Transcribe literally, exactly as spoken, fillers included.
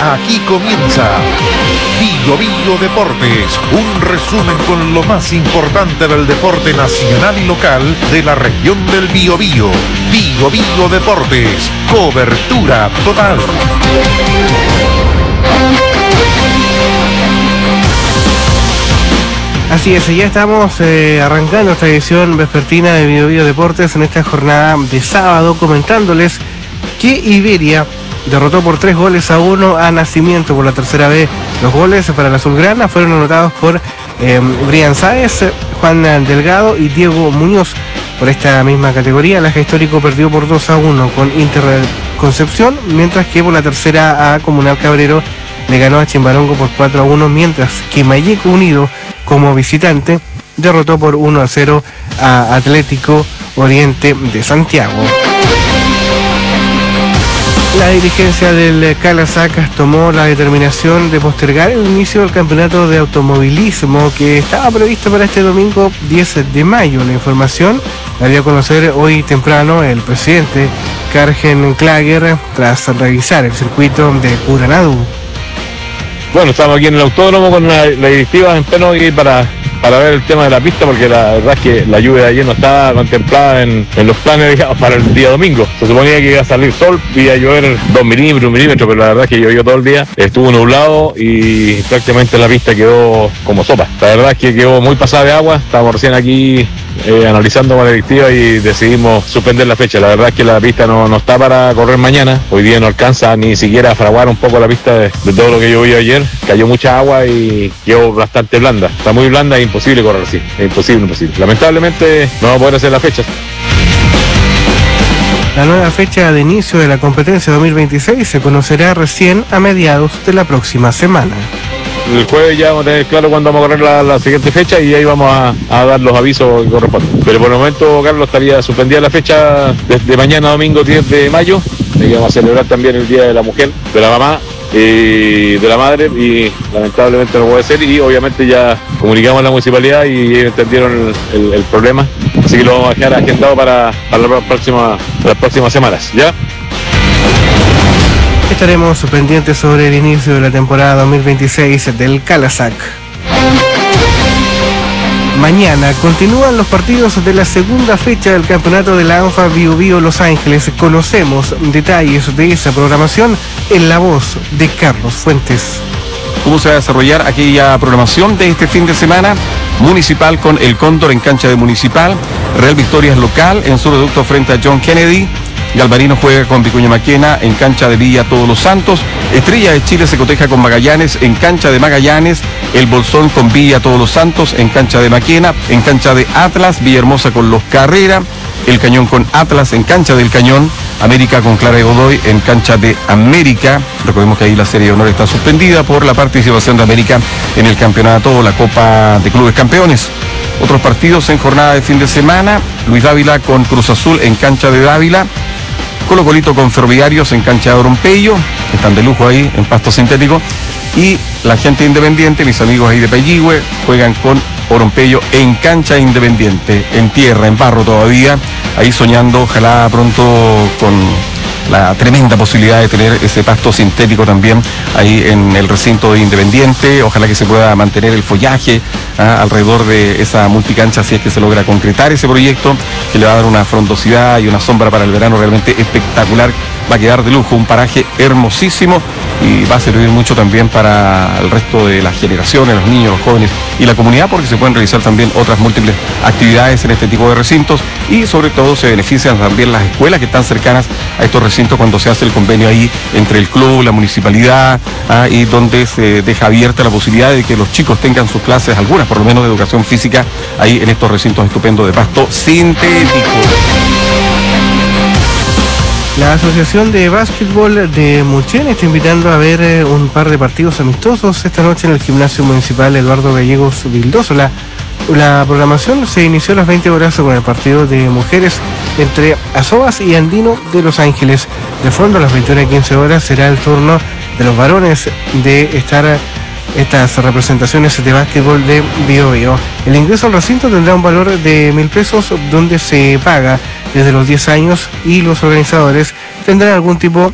Aquí comienza Bio Bio Deportes, un resumen con lo más importante del deporte nacional y local de la región del Biobío. Bio Bio Deportes, cobertura total. Así es, ya estamos eh, arrancando esta edición vespertina de Bio Bio Deportes en esta jornada de sábado, comentándoles que Iberia derrotó por tres goles a uno a Nacimiento por la tercera vez. Los goles para la azulgrana fueron anotados por eh, Brian Sáez, Juan Delgado y Diego Muñoz. Por esta misma categoría, Laja Histórico perdió por dos a uno con Inter Concepción, mientras que por la tercera A, Comunal Cabrero le ganó a Chimbarongo por cuatro a uno, mientras que Mayeco Unido, como visitante, derrotó por uno a cero a Atlético Oriente de Santiago. La dirigencia del Calasac tomó la determinación de postergar el inicio del campeonato de automovilismo que estaba previsto para este domingo diez de mayo. La información la dio a conocer hoy temprano el presidente Kargen Klager tras revisar el circuito de Curanadu. Bueno, estamos aquí en el autódromo con la, la directiva en pleno aquí para, para ver el tema de la pista, porque la verdad es que la lluvia de ayer no estaba contemplada en, en los planes, digamos, para el día domingo. Se suponía que iba a salir sol, iba a llover dos milímetros, un milímetro, pero la verdad es que llovió todo el día, estuvo nublado y prácticamente la pista quedó como sopa. La verdad es que quedó muy pasada de agua, estábamos recién aquí Eh, analizando con la directiva y decidimos suspender la fecha. La verdad es que la pista no, no está para correr mañana, hoy día no alcanza ni siquiera a fraguar un poco la pista de, de todo lo que llovió ayer, cayó mucha agua y quedó bastante blanda, está muy blanda e imposible correr así, es imposible, imposible. Lamentablemente no va a poder hacer la fecha. La nueva fecha de inicio de la competencia dos mil veintiséis se conocerá recién a mediados de la próxima semana. El jueves ya vamos a tener claro cuándo vamos a correr la, la siguiente fecha y ahí vamos a, a dar los avisos que corresponden. Pero por el momento, Carlos, estaría suspendida la fecha desde mañana domingo diez de mayo, y vamos a celebrar también el Día de la Mujer, de la Mamá y de la Madre, y lamentablemente no puede ser, y obviamente ya comunicamos a la municipalidad y ellos entendieron el, el, el problema, así que lo vamos a dejar agendado para, para la próxima, las próximas semanas, ¿ya? Estaremos pendientes sobre el inicio de la temporada dos mil veintiséis del Calasac. Mañana continúan los partidos de la segunda fecha del campeonato de la ANFA Bio Bio Los Ángeles. Conocemos detalles de esa programación en la voz de Carlos Fuentes. ¿Cómo se va a desarrollar aquella programación de este fin de semana? Municipal con el Cóndor en cancha de Municipal, Real Victorias local en su reducto frente a John Kennedy. Galvarino juega con Vicuña Maquena en cancha de Villa Todos los Santos. Estrella de Chile se coteja con Magallanes en cancha de Magallanes. El Bolsón con Villa Todos los Santos en cancha de Maquena. En cancha de Atlas, Villahermosa con Los Carrera. El Cañón con Atlas en cancha del Cañón. América con Clara de Godoy en cancha de América. Recordemos que ahí la serie de honor está suspendida por la participación de América en el campeonato o la Copa de Clubes Campeones. Otros partidos en jornada de fin de semana. Luis Dávila con Cruz Azul en cancha de Dávila. Colo Colito con Ferroviarios en cancha de Orompeyo, están de lujo ahí en pasto sintético, y la gente independiente, mis amigos ahí de Peyigüe, juegan con Orompeyo en cancha independiente, en tierra, en barro todavía, ahí soñando, ojalá pronto con la tremenda posibilidad de tener ese pasto sintético también ahí en el recinto de Independiente. Ojalá que se pueda mantener el follaje ¿ah? alrededor de esa multicancha, si es que se logra concretar ese proyecto, que le va a dar una frondosidad y una sombra para el verano realmente espectacular. Va a quedar de lujo, un paraje hermosísimo, y va a servir mucho también para el resto de las generaciones, los niños, los jóvenes y la comunidad, porque se pueden realizar también otras múltiples actividades en este tipo de recintos, y sobre todo se benefician también las escuelas que están cercanas a estos recintos cuando se hace el convenio ahí entre el club, la municipalidad, ¿ah? y donde se deja abierta la posibilidad de que los chicos tengan sus clases, algunas por lo menos de educación física, ahí en estos recintos estupendos de pasto sintético. La Asociación de Básquetbol de Muchén está invitando a ver eh, un par de partidos amistosos esta noche en el Gimnasio Municipal Eduardo Gallegos Vildoso. La, la programación se inició a las veinte horas con el partido de mujeres entre Azobas y Andino de Los Ángeles. De fondo, a las veintiuna y quince horas será el turno de los varones de estar estas representaciones de básquetbol de Bio Bio. El ingreso al recinto tendrá un valor de mil pesos, donde se paga desde los diez años, y los organizadores tendrán algún tipo